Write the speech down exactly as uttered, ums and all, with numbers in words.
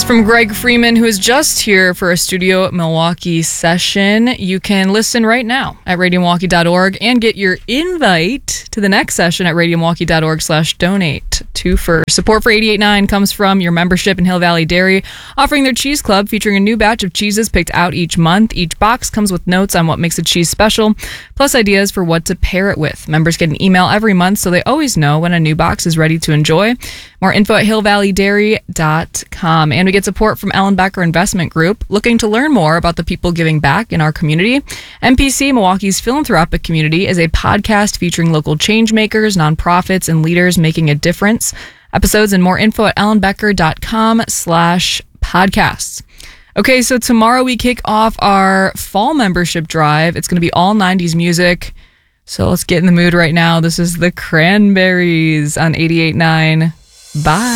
from Greg Freeman, who is just here for a Studio Milwaukee session. You can listen right now at radio milwaukee dot org and get your invite to the next session at radio milwaukee dot org slash donate. Two for support for eighty-eight point nine comes from your membership in Hill Valley Dairy, offering their cheese club featuring a new batch of cheeses picked out each month. Each box comes with notes on what makes a cheese special, plus ideas for what to pair it with. Members get an email every month so they always know when a new box is ready to enjoy. More info at hill valley dairy dot com. And we get support from Ellen Becker Investment Group. Looking to learn more about the people giving back in our community? M P C, Milwaukee's philanthropic community, is a podcast featuring local change makers, nonprofits, and leaders making a difference. Episodes and more info at ellen becker dot com slash podcasts. Okay, so tomorrow we kick off our fall membership drive. It's going to be all nineties music. So let's get in the mood right now. This is the Cranberries on eighty-eight point nine. Bye.